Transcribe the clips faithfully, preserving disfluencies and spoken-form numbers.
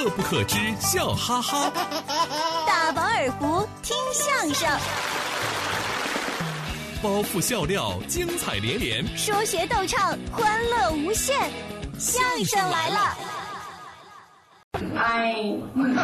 乐不可支，笑哈哈。 大饱耳福，听相声。 包袱笑料，精彩连连； 说学逗唱，欢乐无限。相声来了！ 哎，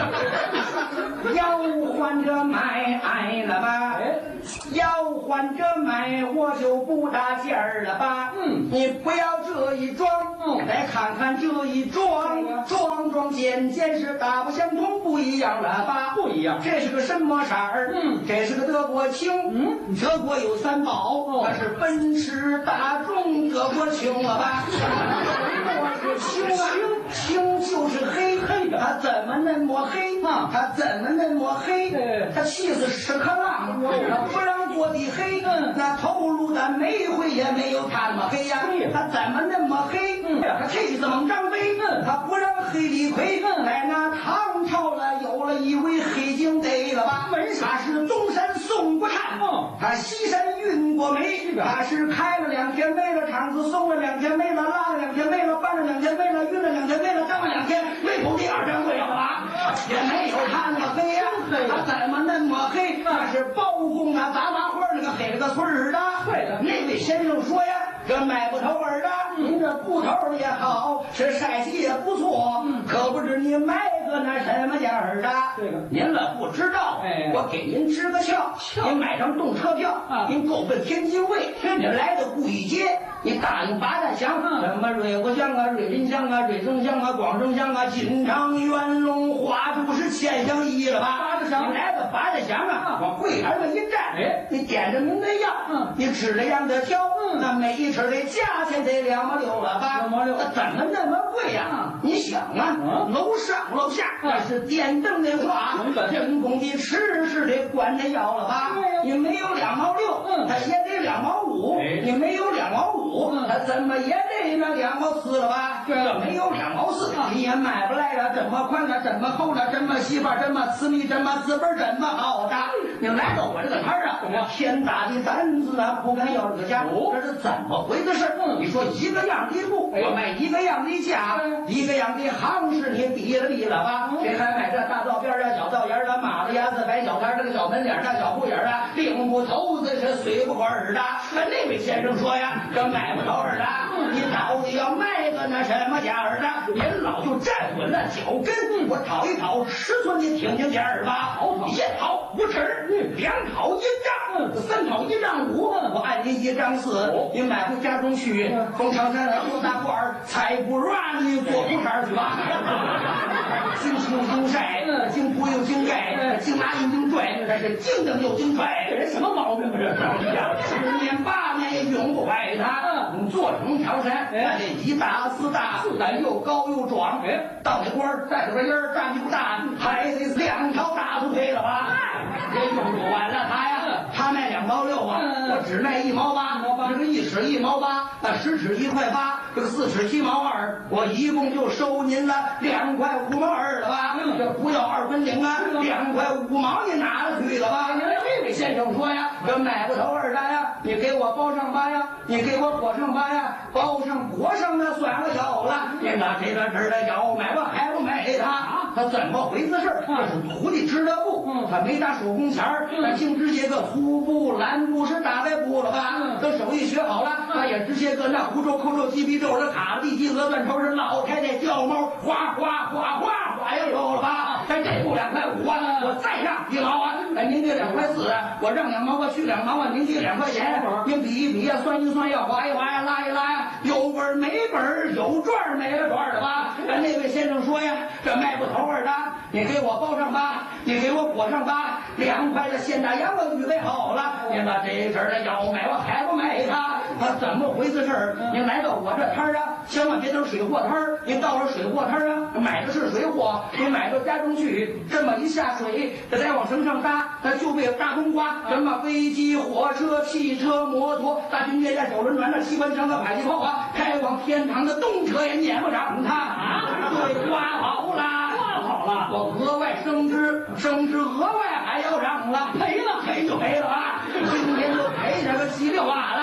要换着买哎了吧？要换着买，我就不搭劲儿了吧？嗯，你不要这一装，嗯，来看看这一装，装装件件是大不相同，不一样了吧？不一样，这是个什么色儿？嗯，这是个德国青。嗯，德国有三宝，它是奔驰、大众、德国青了吧？我是青啊，青就是黑黑的，它怎么那么黑啊？它怎么那么黑？它气死屎壳郎，它不让做的黑，那头颅的煤灰也没有它那么黑呀。它怎么那么黑？它气死猛张飞，它不让黑李逵。在那唐朝了，有了一位黑警得了吧？他是东山宋国汉，他西山运过煤，他是开了两天煤了，厂子送了两天煤了，拉了两天煤了，搬了两天煤了，运了两天煤了，当了两天煤口第二掌柜了吧？也没有他那么黑呀，他怎么那么黑？那是包公啊，杂麻花那个黑了个村儿的。对了，那位先生说呀，这买不头儿的，您这布头也好，是晒洗也不错，可不知你买个那什么样儿的？这个您了不知道，哎，我给您支个窍，您买张动车票，您够奔天津卫，您来到顾义街，你打听八大乡，什么瑞国乡啊、瑞林乡啊、瑞增乡啊、广正乡啊、金昌、元龙、花都是千乡一了吧？八大乡，你来到八大乡啊，往柜台上一站，哎，你点着您的药，嗯，你指着样的挑，嗯，那每一尺的价钱得两毛六了吧？两毛六，那怎么那么贵呀？你想啊，楼上楼下那是电灯的话，人工的吃是得管它要了吧？你没有两毛六，嗯，它也得两毛五，你没有两毛五，它怎么也得那两毛四了吧？这没有两毛四，你也买不来了。这么宽了，这么厚了，这么细吧，这么私密，这么字本，这么好的。你来到我这个摊儿啊，我天大的胆子啊，不敢要这个价，这是怎么回的事？你说一个样的布，我卖一个样的价，一个样的行市，你比了比了吧？谁还买这大道边啊、小道沿的、马路牙子、白小摊这个小门脸、大小布眼啊，领不头子是随不过耳的。那位先生说呀，这买不着耳的，你到底要卖个那什么价儿的？您老就站稳了脚跟，我讨一讨尺寸，你听听价儿吧。一讨五尺，两讨一丈，三讨一丈五，我按您一丈四，你买回家中去，从长山来多大罐儿，菜不软你做不茬去吧。经清经晒，经铺又经盖，经拉又经拽，这是经蹬又经拽，这人什么毛病啊？这是十年八年也永不坏他。做成条山，这一大四大，咱又高又壮，到那官儿带着个烟儿，站不大，还得两条大粗腿了吧？这用不完了他呀，他卖两毛六啊，我只卖一毛八，这个一尺一毛八，那十尺一块八，这个四尺七毛二，我一共就收您了两块五毛二了吧？这不要二分零啊，两块五毛你拿了去了吧？这位先生说呀，这买不头二单呀，你给我包上吧呀，你给我裹上吧呀，包上裹上那算了有了，你拿这个这儿的要买吧还不买他？他怎么回事？这是徒弟织的布，他没打手工钱儿，他净织些个粗布、蓝布是大白布了吧？等手艺学好了，他也织些个那胡皱、扣皱、鸡皮皱是卡地鸡鹅断头是老太太掉毛，哗哗哗哗哗呀有了吧？咱这布两块五啊，我再让一毛啊，哎您给两块四，我让两毛啊，去两毛啊，您给两块钱，您比一比呀，算一算呀，划一划呀，拉一拉呀，有本儿没本儿，有赚儿没了赚儿的吧？那位先生说呀，这卖不头儿的，你给我包上吧，你给我裹上吧，两块的现大洋我预备好了，您把这阵儿的要买我还不买他？他怎么回事儿？您来到我这摊儿啊，千万别等水货摊儿，您到了水货摊儿啊，买的是水货，你买到家中去，这么一下水，这再往绳上搭，它就被大冬瓜，什么飞机、火车、汽车、摩托、大军舰呀、小轮船、那机关枪的迫击炮啊，开往天堂的动车也撵不上它啊！对，刮好了，刮好了，我额外升值，升值额外还要涨了，赔了赔就赔了啊！今天就赔这个稀里哗啦。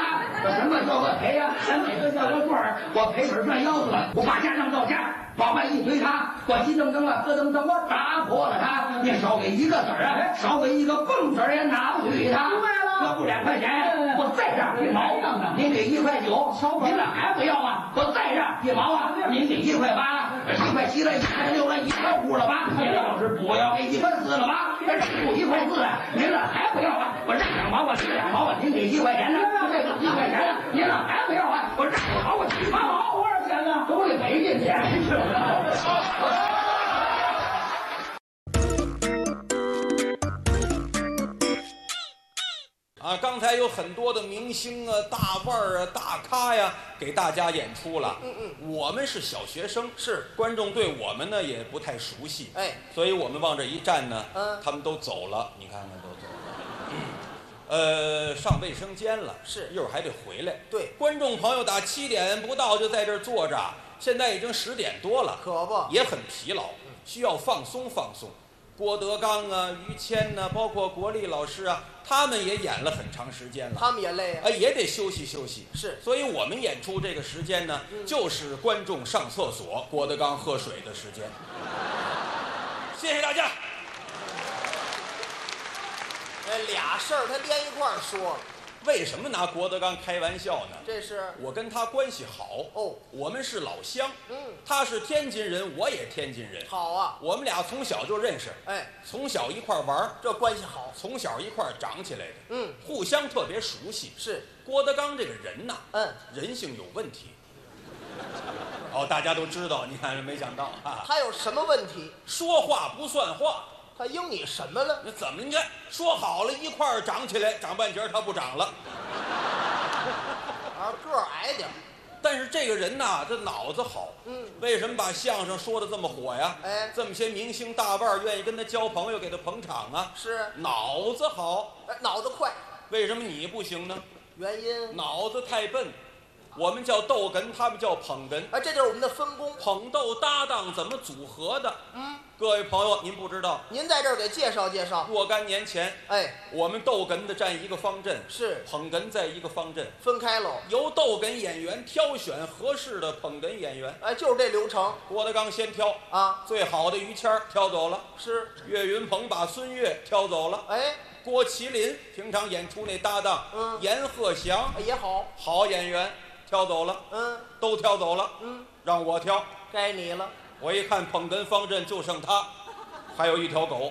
什么叫我赔呀？哪个叫我赚？我赔本赚腰子了，我把家当造价，往外一推他，我急噔噔啊，咯噔噔，我打破了他。你少给一个子儿啊，少给一个蹦子儿也拿不去他。要不两块钱，我再让一毛，您给一块九，您这还不要啊？我再让一毛啊，您给一块八，一块七了，一块六了，一块五了吧？您要是不要给一块四了吧？这不一块四，您这还不要啊？我让两毛，我给两毛啊，您给一块钱呢？这个一块钱，您这还不要啊？我让两毛，我七八毛，多少钱呢？都得赔进去，是不是？ 啊，刚才有很多的明星啊、大腕儿啊、大咖呀，给大家演出了。嗯嗯，我们是小学生，是观众对我们呢也不太熟悉，哎，所以我们往这一站呢，嗯，他们都走了，你看看都走了。嗯，呃，上卫生间了，是一会儿还得回来。对，观众朋友打七点不到就在这儿坐着，现在已经十点多了，可不也很疲劳，需要放松放松。郭德纲啊、于谦呐、啊，包括国立老师啊，他们也演了很长时间了，他们也累啊，哎，也得休息休息。是，所以我们演出这个时间呢，嗯、就是观众上厕所、郭德纲喝水的时间。谢谢大家。 这俩事儿他连一块儿说。 为什么拿郭德纲开玩笑呢？ 这是我跟他关系好哦，我们是老乡，嗯，他是天津人，我也天津人，好啊，我们俩从小就认识，哎，从小一块玩，这关系好，从小一块长起来的，嗯，互相特别熟悉。是郭德纲这个人呐，嗯，人性有问题。哦，大家都知道，你看没想到啊， 他有什么问题？ 说话不算话。 他应你什么了？ 那怎么？你看说好了一块儿长起来，长半截他不长了， 啊，个儿矮点。 但是这个人呐，这脑子好。嗯，为什么把相声说的这么火呀？哎，这么些明星大腕愿意跟他交朋友，给他捧场啊？是，脑子好。 哎，脑子快。 为什么你不行呢？ 原因？ 脑子太笨。我们叫逗哏，他们叫捧哏。 哎，这就是我们的分工。 捧逗搭档怎么组合的？嗯，各位朋友，您不知道， 您在这儿给介绍介绍。 若干年前，哎，我们逗哏的站一个方阵，是捧哏在一个方阵， 分开喽。 由逗哏演员挑选合适的捧哏演员。 哎，就是这流程。 郭德纲先挑啊，最好的于谦儿挑走了，是岳云鹏把孙越挑走了。哎，郭麒麟平常演出那搭档，嗯，阎鹤祥也好， 好演员。挑走了，嗯，都挑走了，嗯，让我挑， 该你了。 我一看捧哏方阵就剩他，还有一条狗。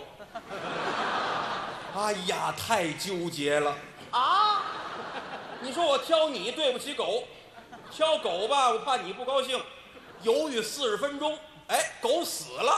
哎呀，太纠结了啊！你说我挑你对不起狗，挑狗吧，我怕你不高兴，犹豫四十分钟，哎，狗死了。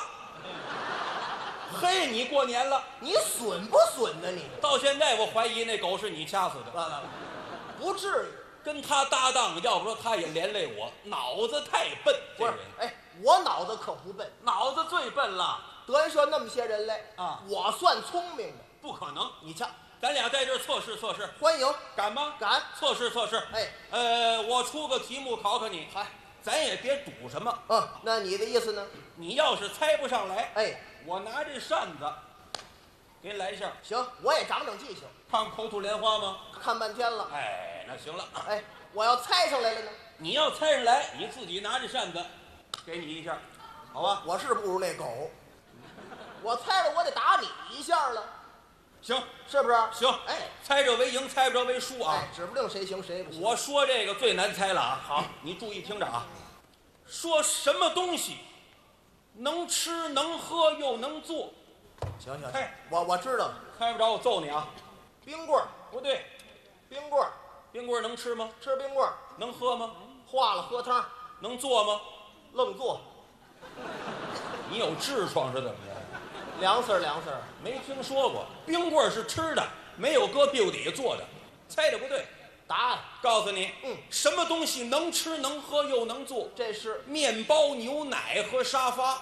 嘿，你过年了， 你损不损呢？你到现在我怀疑那狗是你掐死的， 不至于。 跟他搭档，要不说他也连累我，脑子太笨。这人， 哎，我脑子可不笨， 脑子最笨了。 德云社那么些人来啊，我算聪明的。 不可能， 你瞧， 咱俩在这儿测试测试， 欢迎， 敢吗？ 敢， 测试测试。哎，呃，我出个题目考考你，嗨，咱也别赌什么。 嗯，那你的意思呢？ 你要是猜不上来，哎，我拿这扇子给你来一下。 行，我也长长记性。 看口吐莲花吗？ 看半天了。 哎，那行了。 哎，我要猜上来了呢？ 你要猜上来，你自己拿着扇子，给你一下，好吧？ 我是不如那狗，我猜了我得打你一下了。 行， 是不是？ 行。哎，猜着为赢，猜不着为输啊。 哎，指不定谁行谁不行。 我说这个最难猜了啊。好，你注意听着啊。说什么东西能吃能喝又能做？ 行行，猜，我我知道了。 猜不着我揍你啊！ 冰棍儿不对， 冰棍儿， 冰棍儿能吃吗？ 吃冰棍儿。 能喝吗？ 化了喝汤。 能做吗？ 愣做。 你有痔疮是怎么着？ 凉丝儿凉丝儿， 没听说过。冰棍儿是吃的，没有搁屁股底下做的。猜的不对。 答案告诉你，嗯，什么东西能吃能喝又能做？ 这是面包、牛奶和沙发。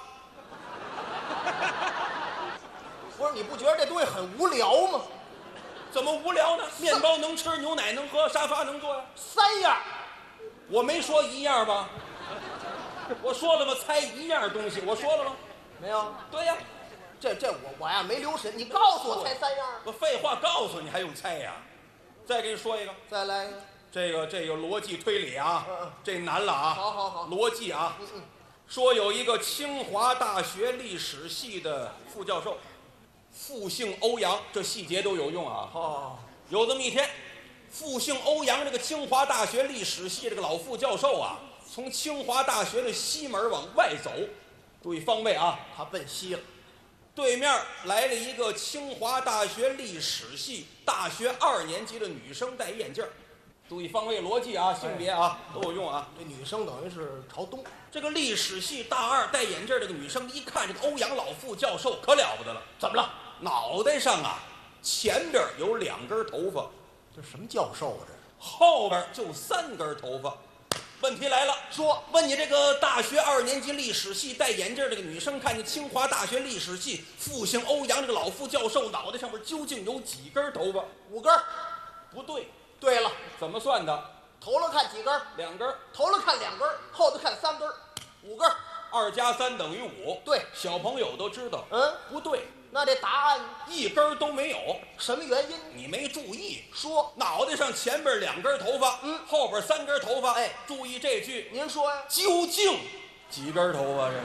不是，你不觉得这东西很无聊吗？ 怎么无聊呢？面包能吃，牛奶能喝，沙发能坐呀。 三样， 我没说一样吧？我说了吗？猜一样东西，我说了吗？ 没有。 对呀， 这这我我呀没留神，你告诉我猜三样。 我废话告诉你还用猜呀？再给你说一个， 再来一个。 这个这个逻辑推理啊， 嗯嗯这难了啊。 好好好， 逻辑啊。 嗯嗯， 说有一个清华大学历史系的副教授，复姓欧阳，这细节都有用啊。 哦， 有这么一天，复姓欧阳这个清华大学历史系这个老副教授啊，从清华大学的西门往外走，注意方位啊， 他奔西了。 对面来了一个清华大学历史系大学二年级的女生，戴眼镜儿。注意方位逻辑啊，性别啊都有用啊。 这女生等于是朝东。 这个历史系大二戴眼镜儿这个女生一看这个欧阳老副教授可了不得了， 怎么了？ 脑袋上啊前边有两根头发， 这什么教授啊？这后边就三根头发。问题来了，说问你这个大学二年级历史系戴眼镜这个女生，看见清华大学历史系复姓欧阳这个老副教授脑袋上面究竟有几根头发？ 五根。 不对。 对了， 怎么算的？ 头了看几根？ 两根。 头了看两根，后头看三根，五根。 二加三等于五。 对， 小朋友都知道。 嗯， 不对。 那这答案一根都没有。 什么原因？ 你没注意。 说脑袋上前边两根头发， 嗯， 后边三根头发。 哎， 注意这句。 您说呀？ 究竟几根头发？这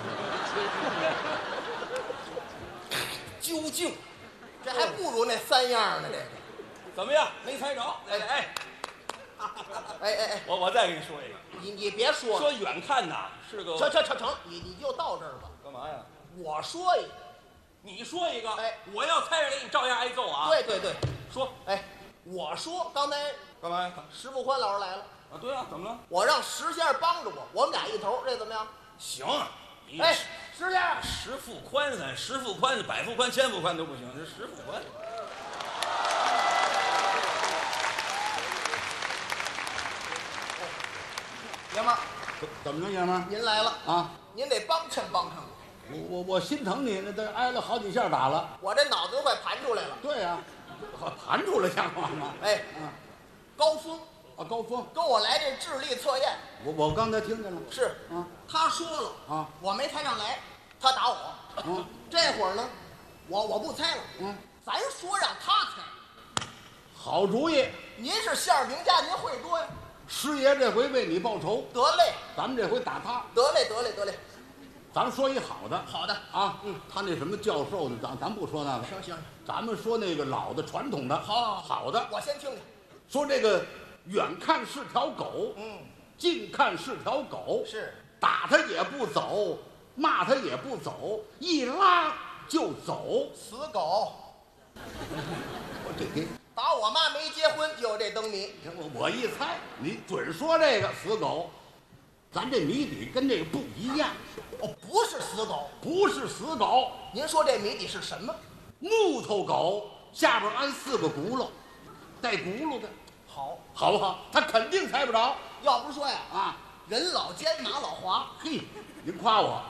是。究竟， 这还不如那三样呢。这个怎么样？没猜着？哎哎， 哎哎哎， 我我再给你说一个。 你你别说了， 说远看呐是个。 成成成成，你你就到这儿吧。 干嘛呀？ 我说一个， 你说一个。 哎， 我要猜着给你照样挨揍啊。 对对对， 说。 哎，我说刚才干嘛呀？ 石富宽老师来了。 啊，对啊，怎么了？ 我让石先生帮着我，我们俩一头，这怎么样？ 行。你哎，石先生， 石富宽咱石富宽、百富宽、千富宽都不行，这石富宽。 爷们儿， 怎么着，爷们儿？ 您来了啊！ 您得帮衬帮衬我。 我我我心疼你，那都挨了好几下打了。 我这脑子都快盘出来了。 对呀、啊，盘出来像话吗？ 哎， 嗯， 高峰啊，高峰跟我来这智力测验。 我我刚才听见了。 是啊， 他说了啊， 我没猜上来，他打我。 嗯， 这会儿呢，我我不猜了。 嗯， 咱说让他猜。 好主意。 您是相声名家，您会多呀。 师爷这回为你报仇， 得嘞， 咱们这回打他。 得嘞，得嘞，得嘞。 咱们说一好的。 好的啊，嗯，他那什么教授的，咱咱不说那个。 行行， 咱们说那个老的传统的。 好，好， 好的。 我先听听。 说这个远看是条狗， 嗯， 近看是条狗， 是打他也不走，骂他也不走，一拉就走。 死狗。 我这给打我妈没结婚就有这灯谜。 我我一猜，你准说这个死狗。咱这谜底跟这个不一样。 哦，不是死狗， 不是死狗。 您说这谜底是什么？ 木头狗下边安四个轱辘，带轱辘的， 好， 好不好？他肯定猜不着。 要不说呀， 啊， 人老奸马老滑。 嘿，您夸我。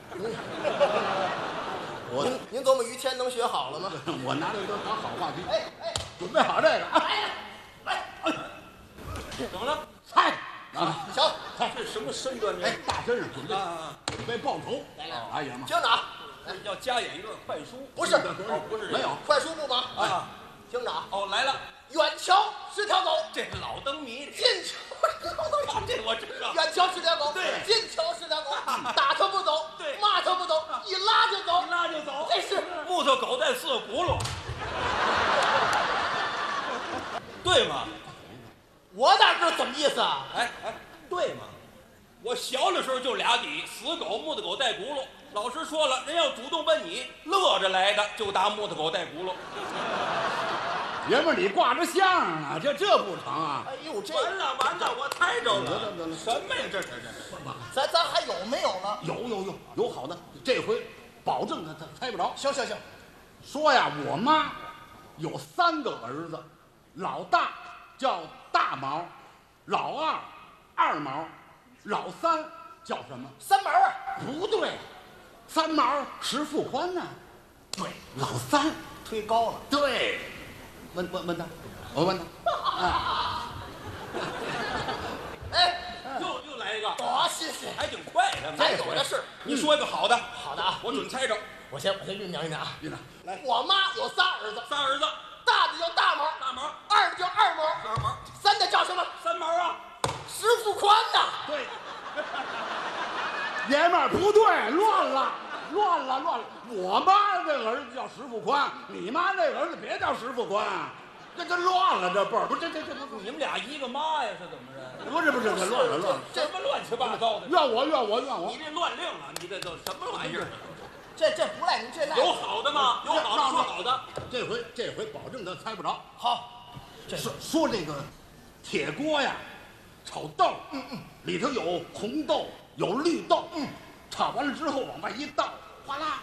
我您您琢磨于谦能学好了吗？ 我拿这都当好话题。 哎哎， 准备好这个。 来来，哎， 怎么了？ 猜啊！ 行， 这是什么身段？ 哎，大身上准备啊， 准备报仇。 来来， 哎呀妈！ 听着啊， 要加演一段快书。 不是哦，不是没有快书不忙啊。 听着啊， 哦，来了， 远瞧是条狗， 这是老灯谜。 近瞧是条狗， 这我知道。 远瞧是条狗， 对近瞧是条狗，打它不走， 对骂它不走，一拉就走， 一拉就走。 这是木头狗带四个轱辘，对吗？ 我哪知道怎么意思啊？ 哎哎，对吗？我小的时候就俩底，死狗、木头狗带轱辘。老师说了，人要主动问你，乐着来的就答木头狗带轱辘。 爷们儿，你挂着相声呢，这这不成啊？ 哎呦，这完了完了，我猜着得了。 了得了， 什么呀？这这这这！ 咱咱还有没有了？ 有有有有好的，这回保证他他猜不着。 行行行， 说呀，我妈有三个儿子，老大叫大毛，老二二毛，老三叫什么？ 三毛啊， 不对，三毛石富宽呢？对，老三忒高了。 对，问问问他，我问他，啊， 哎， 又又来一个， 多新鲜！ 还挺快的。 咱有的是。 你说一个好的， 好的啊， 我准猜着。 我先我先酝酿酝酿啊。 院长， 来，我妈有仨儿子， 仨儿子， 大的叫大毛， 大毛； 二的叫二毛， 二毛； 三的叫什么？ 三毛啊， 石富宽呐。 对，爷们儿不对，乱了，乱了，乱了。我妈这儿子叫石富宽，你妈那儿子别叫石富宽，这这乱了，这辈儿不是这这这不你们俩一个妈呀，是怎么着？ 不是不是这乱了乱了， 什么乱七八糟的？ 怨我怨我怨我你！这乱令了，你这都什么玩意儿？ 这这不赖您，这赖有好的吗？有好的说好的。 这回这回保证他猜不着。 好，这说说这个铁锅呀，炒豆，嗯嗯，里头有红豆有绿豆，嗯，炒完了之后往外一倒，哗啦